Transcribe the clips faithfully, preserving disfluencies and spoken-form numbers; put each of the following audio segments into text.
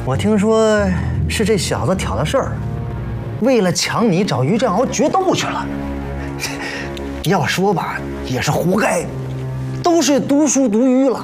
我听说是这小子挑的事儿，为了抢你找于振鳌决斗去了。要说吧，也是活该，都是读书读愚了。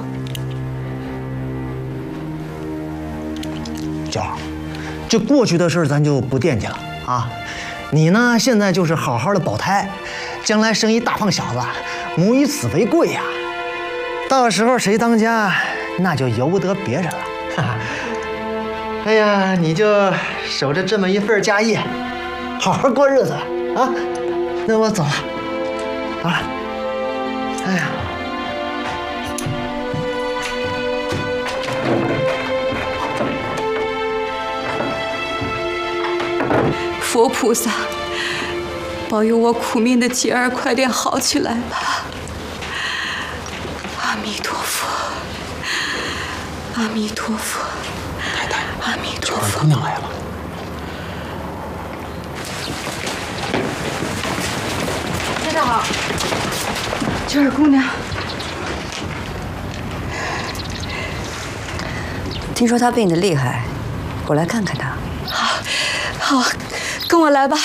娇儿，这过去的事儿咱就不惦记了啊。你呢，现在就是好好的保胎，将来生一大胖小子，母以子为贵呀。到时候谁当家，那就由不得别人了。哈哈。哎呀，你就守着这么一份家业，好好过日子啊！那我走了，走了。哎呀， 佛菩萨，保佑我苦命的杰儿快点好起来吧！阿弥陀佛，阿弥陀佛。 太太， 阿弥陀佛。 二姑娘来了。 先生好，娟儿姑娘。 听说她病得厉害，我来看看她。 好，好，跟我来吧。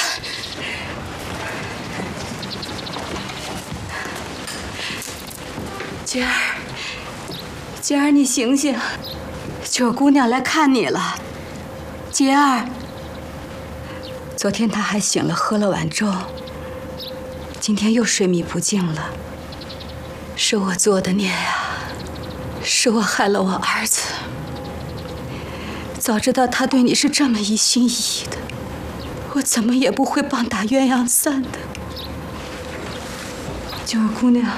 杰儿，杰儿，你醒醒！九儿姑娘来看你了。杰儿，昨天她还醒了，喝了碗粥，今天又睡迷不静了。是我做的孽呀，是我害了我儿子。早知道他对你是这么一心一意的，我怎么也不会棒打鸳鸯散的。九儿姑娘，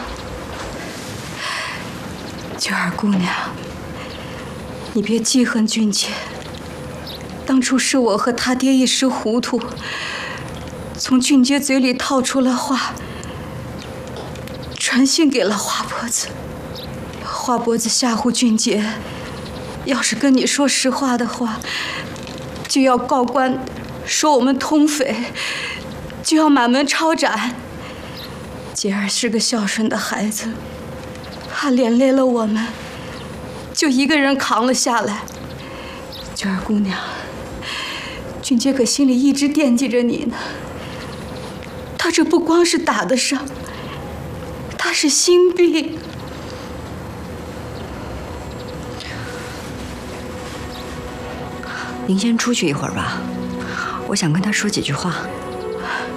九儿姑娘，你别记恨俊杰。当初是我和他爹一时糊涂，从俊杰嘴里套出了话，传信给了花脖子。花脖子吓唬俊杰，要是跟你说实话的话，就要告官说我们通匪，就要满门抄斩。杰儿是个孝顺的孩子，他连累了我们，就一个人扛了下来。娟儿姑娘，俊杰可心里一直惦记着你呢。他这不光是打的伤，他是心病。 您先出去一会儿吧，我想跟他说几句话。